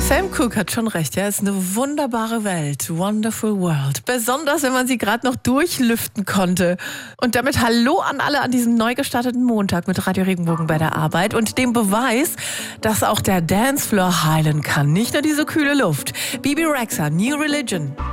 Sam Cooke hat schon recht, ja, es ist eine wunderbare Welt, wonderful world. Besonders, wenn man sie gerade noch durchlüften konnte. Und damit hallo an alle an diesem neu gestarteten Montag mit Radio Regenbogen bei der Arbeit und dem Beweis, dass auch der Dancefloor heilen kann, nicht nur diese kühle Luft. Bebe Rexha, New Religion.